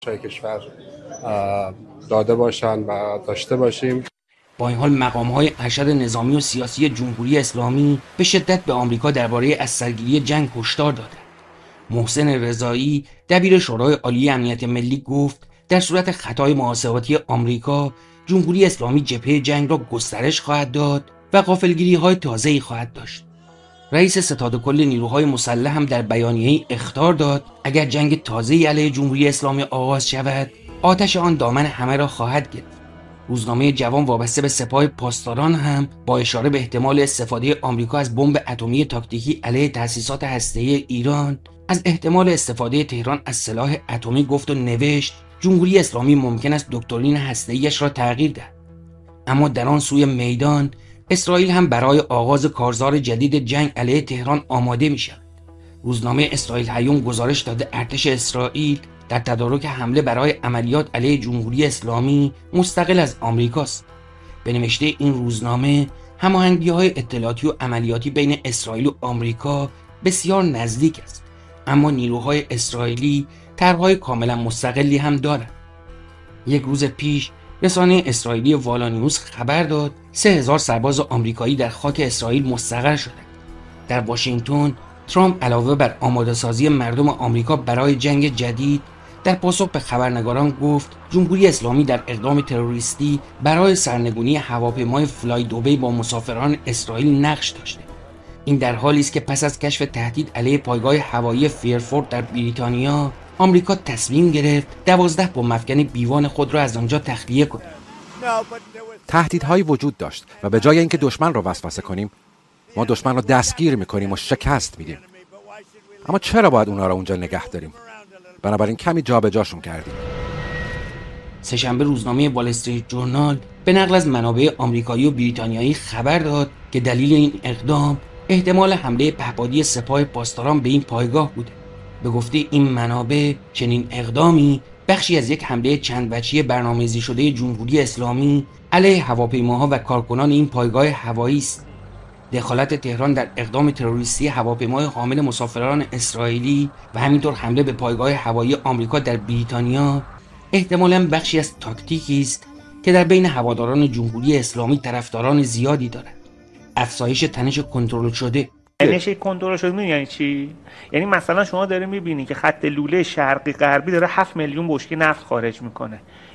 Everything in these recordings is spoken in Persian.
کشور داده باشن و داشته باشیم. با این حال مقام‌های ارشد نظامی و سیاسی جمهوری اسلامی به شدت به آمریکا درباره از سرگیری جنگ هشدار دادند. محسن رضایی دبیر شورای عالی امنیت ملی گفت در صورت خطای محاسباتی آمریکا جمهوری اسلامی جبهه جنگ را گسترش خواهد داد و غافلگیری‌های تازه‌ای خواهد داشت. رئیس ستاد کل نیروهای مسلح هم در بیانیه‌ای اخطار داد اگر جنگ تازه‌ای علیه جمهوری اسلامی آغاز شود آتش آن دامن همه را خواهد گرفت. روزنامه جوان وابسته به سپاه پاسداران هم با اشاره به احتمال استفاده آمریکا از بمب اتمی تاکتیکی علیه تأسیسات هسته‌ای ایران از احتمال استفاده تهران از سلاح اتمی گفت و نوشت جمهوری اسلامی ممکن است دکترین هسته‌ایش را تغییر دهد. اما در آن سوی میدان اسرائیل هم برای آغاز کارزار جدید جنگ علیه تهران آماده می شود. روزنامه اسرائیل هیوم گزارش داده ارتش اسرائیل در تدارک حمله برای عملیات علیه جمهوری اسلامی مستقل از آمریکاست. به نوشته این روزنامه هماهنگی‌های اطلاعاتی و عملیاتی بین اسرائیل و آمریکا بسیار نزدیک است، اما نیروهای اسرائیلی طرح‌های کاملا مستقلی هم دارند. یک روز پیش رسانه اسرائیلی والانیوز خبر داد 3000 سرباز آمریکایی در خاک اسرائیل مستقر شدند. در واشنگتن ترامپ علاوه بر آماده‌سازی مردم آمریکا برای جنگ جدید در پاسخ به خبرنگاران گفت جمهوری اسلامی در اقدام تروریستی برای سرنگونی هواپیمای فلای دوبی با مسافران اسرائیل نقش داشته. این در حالی است که پس از کشف تهدید علیه پایگاه هوایی فیرفورد در بریتانیا آمریکا تصمیم گرفت 12 بمب افکن بیوان خود را از آنجا تخلیه کند. تهدیدهایی وجود داشت و به جای اینکه دشمن را وسوسه کنیم ما دشمن را دستگیر میکنیم و شکست میدیم. اما چرا باید اونا را اونجا نگه داریم؟ بنابراین کمی جابجاشون کردیم. سه‌شنبه روزنامه وال استریت جورنال به نقل از منابع آمریکایی و بریتانیایی خبر داد که دلیل این اقدام احتمال حمله پهپادی سپاه پاسداران به این پایگاه بوده. به گفته این منابع چنین اقدامی بخشی از یک حمله چند وجهی برنامه‌ریزی شده جمهوری اسلامی علیه هواپیماها و کارکنان این پایگاه هوایی است. دخالت تهران در اقدام تروریستی هواپیمای حامل مسافران اسرائیلی و همینطور حمله به پایگاه هوایی آمریکا در بریتانیا احتمالاً بخشی از تاکتیکی است که در بین هواداران جمهوری اسلامی طرفداران زیادی دارد. افزایش تنش کنترل شده. تنش کنترل شده میدونی یعنی چی؟ یعنی مثلا شما داره میبینی که خط لوله شرقی غربی داره 7 میلیون بشکه نفت خارج میکنه،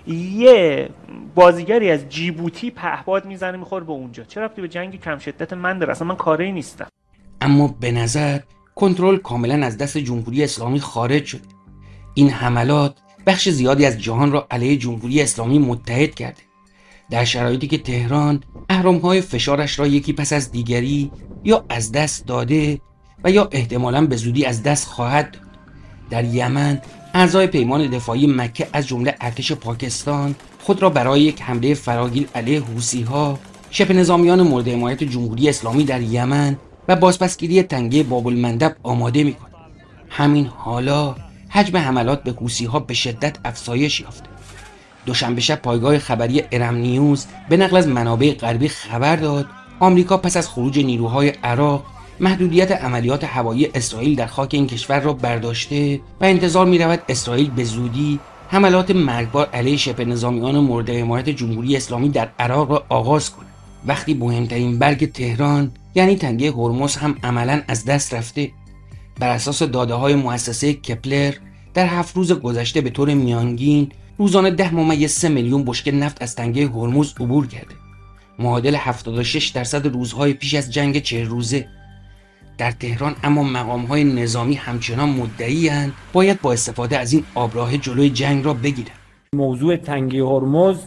یه بازیگری از جیبوتی پهپاد میزنه میخوره به اونجا. چرا ربطی به جنگ کم شدت من داره؟ اصلا من کاری نیستم. اما به نظر کنترل کاملا از دست جمهوری اسلامی خارج شد. این حملات بخش زیادی از جهان را علیه جمهوری اسلامی متحد کرده، در شرایطی که تهران اهرم‌های فشارش را یکی پس از دیگری یا از دست داده و یا احتمالاً به زودی از دست خواهد داد. در یمن اعضای پیمان دفاعی مکه از جمله ارتش پاکستان خود را برای یک حمله فراگیر علیه حوثی‌ها، شبه نظامیان مورد حمایت جمهوری اسلامی در یمن و بازپسگیری تنگه باب المندب آماده می‌کنند. همین حالا حجم حملات به حوثی‌ها به شدت افزایش یافته. دوشنبه شب پایگاه خبری ارم نیوز به نقل از منابع غربی خبر داد آمریکا پس از خروج نیروهای عراق محدودیت عملیات هوایی اسرائیل در خاک این کشور را برداشته و انتظار می‌رود اسرائیل به زودی حملات مرگبار علیه شبه نظامیان مورد حمایت جمهوری اسلامی در عراق را آغاز کند. وقتی مهمترین برگ تهران یعنی تنگه هرمز هم عملاً از دست رفته. بر اساس داده‌های مؤسسه کپلر در 7 روز گذشته به طور میانگین روزانه 10.3 میلیون بشکه نفت از تنگه هرمز عبور کرده، معادل 76% روزهای پیش از جنگ 40 روزه. در تهران اما مقام‌های نظامی همچنان مدعی‌اند باید با استفاده از این آبراه جلوی جنگ را بگیرند. موضوع تنگه هرمز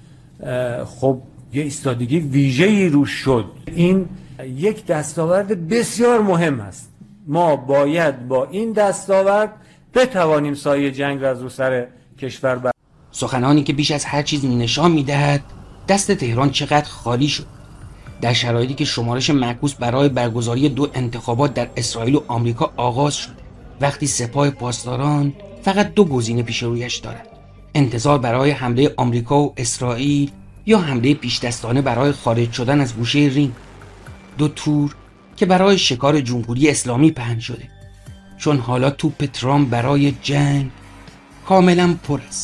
خب یه ایستادگی ویژه‌ای روش شد. این یک دستاورد بسیار مهم است. ما باید با این دستاورد بتوانیم سایه جنگ را از رو سر کشور بر. سخنانی که بیش از هر چیز نشان می‌دهد دست تهران چقدر خالی شد. در شرایطی که شمارش معکوس برای برگزاری 2 انتخابات در اسرائیل و آمریکا آغاز شد، وقتی سپاه پاسداران فقط 2 گزینه پیش رویش دارد: انتظار برای حمله آمریکا و اسرائیل یا حمله پیش‌دستانه برای خارج شدن از گوشه رینگ. 2 تور که برای شکار جمهوری اسلامی پهن شده، چون حالا توپ ترامپ برای جنگ کاملا پر است.